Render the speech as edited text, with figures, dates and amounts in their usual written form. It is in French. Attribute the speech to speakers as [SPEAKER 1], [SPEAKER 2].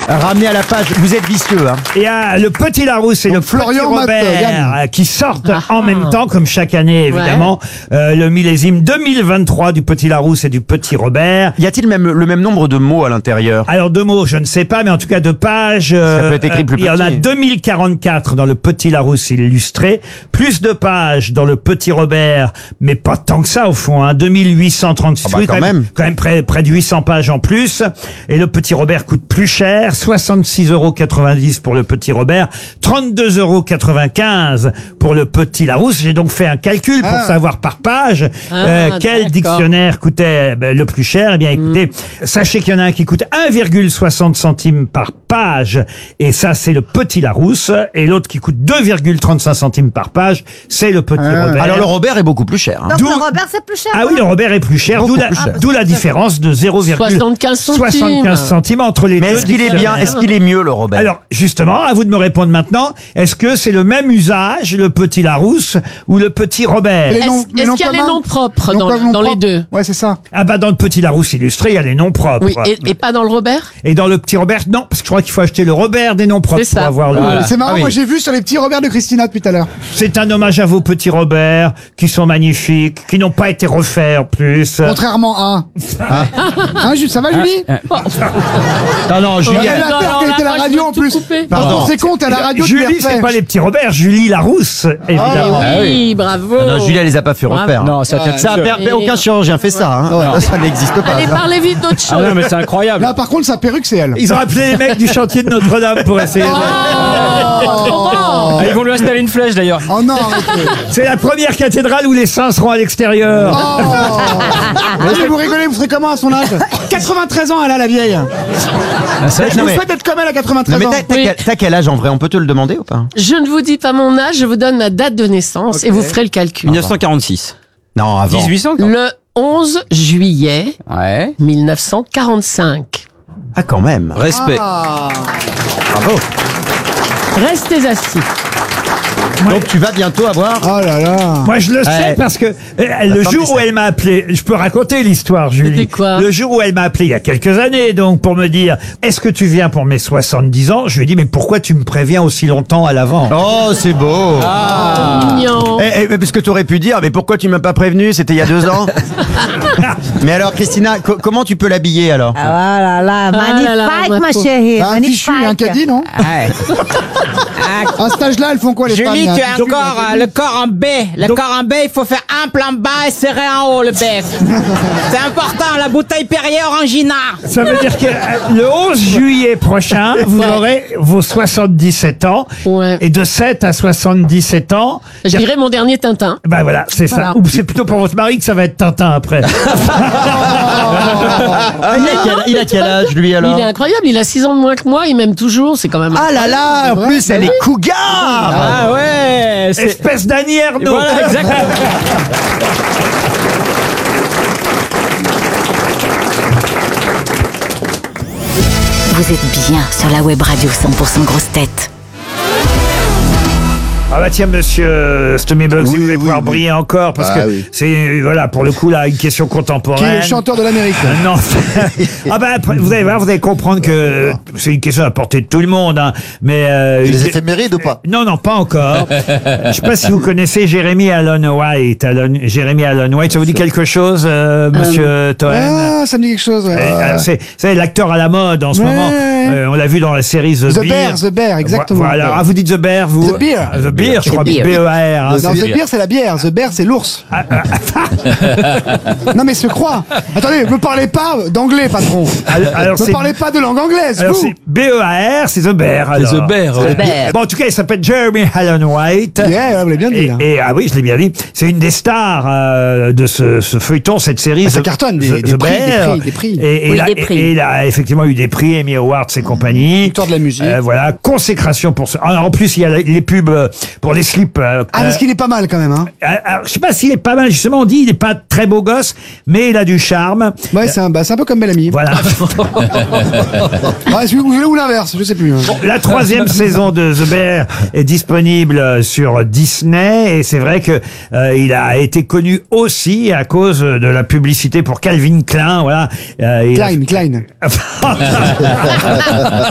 [SPEAKER 1] Ramenez à la page, vous êtes vicieux. Hein.
[SPEAKER 2] Il y a le Petit Larousse et le
[SPEAKER 3] Florian
[SPEAKER 2] Petit Robert qui sortent en même temps, comme chaque année évidemment. Le millésime 2023 du Petit Larousse et du Petit Robert.
[SPEAKER 1] Y a-t-il le même nombre de mots à l'intérieur?
[SPEAKER 2] Alors de mots, je ne sais pas, mais en tout cas de pages.
[SPEAKER 1] Ça peut être écrit plus
[SPEAKER 2] il y en a 2044 dans le Petit Larousse illustré, plus de pages dans le Petit Robert, mais pas tant que ça au fond. Hein, 2836.
[SPEAKER 1] Ah bah, quand même
[SPEAKER 2] près de 800 pages en plus. Et le Petit Robert coûte plus cher, 66,90 € pour le Petit Robert, 32,95 € pour le Petit Larousse. J'ai donc fait un calcul pour savoir par page quel dictionnaire coûtait le plus cher. Eh bien, écoutez, sachez qu'il y en a un qui coûte 1,60 centimes par page, et ça, c'est le Petit Larousse, et l'autre qui coûte 2,35 centimes par page, c'est le Petit Robert.
[SPEAKER 1] Alors le Robert est beaucoup plus cher. Hein.
[SPEAKER 4] Donc le Robert, c'est plus cher.
[SPEAKER 2] Ah oui, le Robert est plus cher, d'où la différence de 0,75 centimes entre les deux.
[SPEAKER 1] Mais est-ce qu'il est bien, est-ce qu'il est mieux le Robert?
[SPEAKER 2] Alors, justement, à vous de me répondre maintenant, est-ce que c'est le même usage, le Petit Larousse ou le Petit Robert?
[SPEAKER 5] Est-ce qu'il y a les noms propres dans les deux?
[SPEAKER 3] Ouais, c'est ça.
[SPEAKER 2] Ah bah dans le Petit Larousse illustré, il y a les noms propres.
[SPEAKER 5] Oui, et pas dans le Robert?
[SPEAKER 2] Et dans le Petit Robert, non, parce que je crois qu'il faut acheter le Robert des noms propres pour avoir le...
[SPEAKER 3] C'est marrant, moi j'ai vu sur les petits Robert de Christina depuis tout à l'heure.
[SPEAKER 2] C'est un hommage à vos petits Robert, qui sont magnifiques, qui n'ont pas été refaits en plus.
[SPEAKER 3] Contrairement à... Hein, ça va Julie?
[SPEAKER 1] Non, Julie...
[SPEAKER 3] Elle a peur qu'elle était à la radio en plus. Pardon. C'est con, t'es à la radio, tu les
[SPEAKER 2] Julie,
[SPEAKER 3] refais.
[SPEAKER 2] c'est pas les petits Robert, Julie Larousse, évidemment.
[SPEAKER 5] Oui, bravo.
[SPEAKER 1] Non, Julie, elle les a pas fait refaire.
[SPEAKER 6] Non, ça
[SPEAKER 1] a aucun chirurgien fait ça. Hein. Ça n'existe pas.
[SPEAKER 5] Allez, parlez vite d'autre chose.
[SPEAKER 6] Ah non, mais c'est incroyable.
[SPEAKER 3] Là, par contre, sa perruque, c'est elle.
[SPEAKER 2] Ils ont appelé les mecs du chantier de Notre-Dame pour essayer de...
[SPEAKER 6] Ah, ils vont lui installer une flèche d'ailleurs.
[SPEAKER 3] Oh non, arrêtez.
[SPEAKER 2] C'est la première cathédrale où les saints seront à l'extérieur.
[SPEAKER 3] Vous rigolez, vous serez comment à son âge? 93 ans, elle a la vieille. Je vous souhaite d'être comme elle à 93 ans.
[SPEAKER 1] T'as quel âge en vrai? On peut te le demander ou pas?
[SPEAKER 5] Je ne vous dis pas mon âge, je vous donne ma date de naissance et vous ferez le calcul.
[SPEAKER 6] 1946.
[SPEAKER 1] Non, avant.
[SPEAKER 6] 1800
[SPEAKER 5] Le 11 juillet
[SPEAKER 6] Ouais.
[SPEAKER 5] 1945.
[SPEAKER 1] Ah, quand même.
[SPEAKER 6] Respect.
[SPEAKER 1] Bravo.
[SPEAKER 5] Restez assis.
[SPEAKER 1] Donc tu vas bientôt avoir...
[SPEAKER 3] Oh là là.
[SPEAKER 2] Moi, je le sais parce que le jour où elle m'a appelé, je peux raconter l'histoire, Julie.
[SPEAKER 5] C'était quoi?
[SPEAKER 2] Le jour où elle m'a appelé, il y a quelques années, donc, pour me dire, est-ce que tu viens pour mes 70 ans? Je lui ai dit, mais pourquoi tu me préviens aussi longtemps à l'avant?
[SPEAKER 1] Oh, c'est beau.
[SPEAKER 5] Mignon.
[SPEAKER 1] Parce que tu aurais pu dire, mais pourquoi tu m'as pas prévenu? C'était il y a 2 ans. Mais alors, Christina, comment tu peux l'habiller alors?
[SPEAKER 4] Ah là là, magnifique, ma chérie.
[SPEAKER 3] Un tissu et un caddie, non? À cet âge-là, elles font quoi les femmes?
[SPEAKER 7] Julie, tu as encore le corps en B. Corps en B, il faut faire ample en bas et serré en haut, le bec. C'est important, la bouteille Perrier Orangina.
[SPEAKER 2] Ça veut dire que le 11 juillet prochain, vous aurez vos 77 ans.
[SPEAKER 5] Ouais.
[SPEAKER 2] Et de 7 à 77 ans...
[SPEAKER 5] Je dirais mon dernier Tintin.
[SPEAKER 2] Ben voilà, c'est ça. Ou c'est plutôt pour votre mari que ça va être Tintin après.
[SPEAKER 1] Il a quel âge, lui, alors?
[SPEAKER 5] Il est incroyable, il a 6 ans de moins que moi, il m'aime toujours, c'est quand même...
[SPEAKER 1] Ah là là, en plus, elle est cougar.
[SPEAKER 6] Ah ouais.
[SPEAKER 2] Espèce d'Annie Ernaux.
[SPEAKER 6] Voilà, exactement.
[SPEAKER 8] Vous êtes bien sur la web radio 100% grosse tête.
[SPEAKER 2] Ah bah tiens, monsieur Stommy-Bugs, vous voulez pouvoir briller encore parce que c'est, voilà, pour le coup, là, une question contemporaine.
[SPEAKER 3] Qui est le chanteur de l'Amérique?
[SPEAKER 2] Non. Ah bah, vous allez voir, vous allez comprendre que c'est une question à portée de tout le monde, hein. Mais,
[SPEAKER 9] les éphémérides ou pas?
[SPEAKER 2] Non, pas encore. Je sais pas si vous connaissez Jeremy Allen White. Jeremy Allen White, ça vous dit quelque chose, monsieur Toen?
[SPEAKER 3] Ah, ça me dit quelque chose, ouais.
[SPEAKER 2] C'est l'acteur à la mode en ce moment. On l'a vu dans la série The Bear.
[SPEAKER 3] The Bear, exactement.
[SPEAKER 2] Voilà. Ah, vous dites The Bear, vous?
[SPEAKER 3] The Bear.
[SPEAKER 2] The Bear, je crois. B-E-A-R.
[SPEAKER 3] Non, The Bear, c'est la bière. The Bear, c'est l'ours. Non, mais se croit. Attendez, me parlez pas d'anglais, patron. Me parlez pas de langue anglaise,
[SPEAKER 2] alors
[SPEAKER 3] vous.
[SPEAKER 2] c'est B-E-A-R, c'est The Bear.
[SPEAKER 6] C'est The Bear.
[SPEAKER 2] Bon, en tout cas, il s'appelle Jeremy Allen White.
[SPEAKER 3] Yeah, vous l'avez bien dit, là.
[SPEAKER 2] Ah oui, je l'ai bien dit. C'est une des stars de ce feuilleton, cette série.
[SPEAKER 3] Ça cartonne, des prix.
[SPEAKER 2] Et il a effectivement eu des prix, Emmy Awards et compagnie.
[SPEAKER 3] Victoire de la musique.
[SPEAKER 2] Voilà, consécration pour ça. En plus, il y a les pubs pour les slips.
[SPEAKER 3] Parce qu'il est pas mal quand même, hein.
[SPEAKER 2] Alors, je sais pas s'il est pas mal, justement, on dit il est pas très beau gosse, mais il a du charme.
[SPEAKER 3] Ouais, c'est un peu comme Bellamy.
[SPEAKER 2] Voilà.
[SPEAKER 3] Ou l'inverse, je sais plus.
[SPEAKER 2] Bon, la 3e saison de The Bear est disponible sur Disney et c'est vrai que il a été connu aussi à cause de la publicité pour Calvin Klein. Voilà.
[SPEAKER 3] Klein.